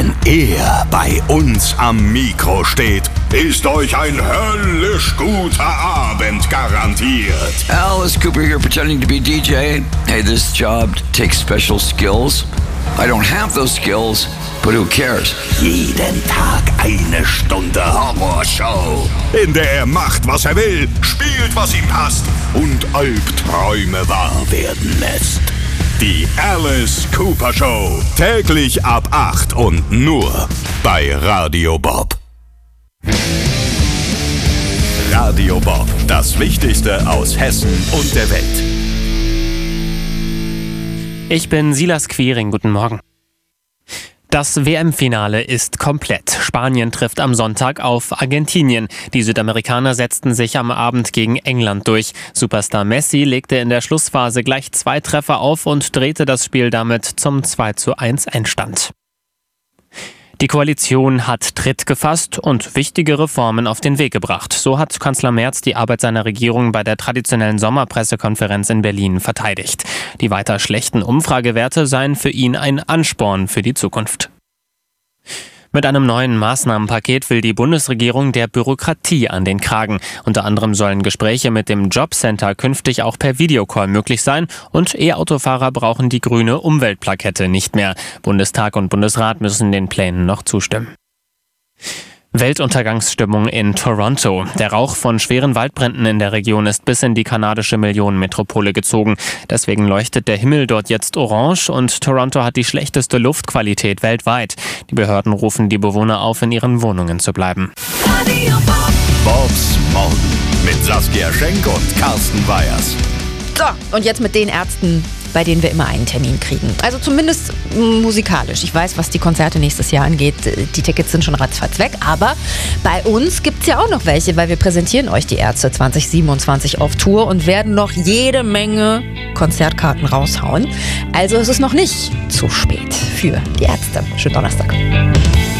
Wenn er bei uns am Mikro steht, ist euch ein höllisch guter Abend garantiert. Alice Cooper here pretending to be DJ. Hey, this job takes special skills. I don't have those skills, but who cares? Jeden Tag eine Stunde Horrorshow, in der er macht, was er will, spielt, was ihm passt und Albträume wahr werden lässt. Die Alice Cooper Show. Täglich ab 8 und nur bei Radio Bob. Radio Bob. Das Wichtigste aus Hessen und der Welt. Ich bin Silas Quiring. Guten Morgen. Das WM-Finale ist komplett. Spanien trifft am Sonntag auf Argentinien. Die Südamerikaner setzten sich am Abend gegen England durch. Superstar Messi legte in der Schlussphase gleich 2 Treffer auf und drehte das Spiel damit zum 2:1 Endstand. Die Koalition hat Tritt gefasst und wichtige Reformen auf den Weg gebracht. So hat Kanzler Merz die Arbeit seiner Regierung bei der traditionellen Sommerpressekonferenz in Berlin verteidigt. Die weiter schlechten Umfragewerte seien für ihn ein Ansporn für die Zukunft. Mit einem neuen Maßnahmenpaket will die Bundesregierung der Bürokratie an den Kragen. Unter anderem sollen Gespräche mit dem Jobcenter künftig auch per Videocall möglich sein und E-Autofahrer brauchen die grüne Umweltplakette nicht mehr. Bundestag und Bundesrat müssen den Plänen noch zustimmen. Weltuntergangsstimmung in Toronto. Der Rauch von schweren Waldbränden in der Region ist bis in die kanadische Millionenmetropole gezogen. Deswegen leuchtet der Himmel dort jetzt orange und Toronto hat die schlechteste Luftqualität weltweit. Die Behörden rufen die Bewohner auf, in ihren Wohnungen zu bleiben. Bobs Morgen mit Saskia Schenk und Carsten Weyers. So, und jetzt mit den Ärzten, bei denen wir immer einen Termin kriegen. Also zumindest musikalisch. Ich weiß, was die Konzerte nächstes Jahr angeht, die Tickets sind schon ratzfatz weg. Aber bei uns gibt es ja auch noch welche, weil wir präsentieren euch die Ärzte 2027 auf Tour und werden noch jede Menge Konzertkarten raushauen. Also ist es noch nicht zu spät für die Ärzte. Schönen Donnerstag.